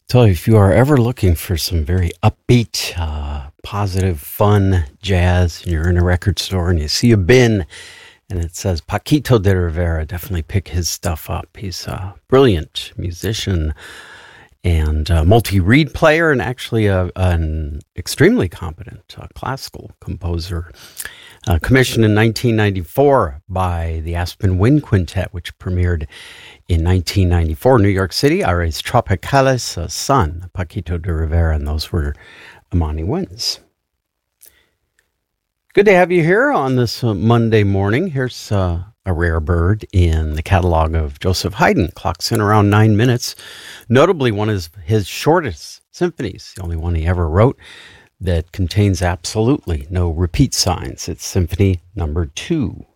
So if you are ever looking for some very upbeat, positive, fun jazz, and you're in a record store and you see a bin and it says Paquito de Rivera, definitely pick his stuff up. He's a brilliant musician and a multi-reed player, and actually an extremely competent classical composer. Commissioned in 1994 by the Aspen Wind Quintet, which premiered in 1994, New York City, Aires Tropicales, son, Paquito de Rivera, and those were Amani Winds. Good to have you here on this Monday morning. Here's a rare bird in the catalog of Joseph Haydn. Clocks in around 9 minutes. Notably, one of his shortest symphonies, the only one he ever wrote, that contains absolutely no repeat signs. It's Symphony Number 2.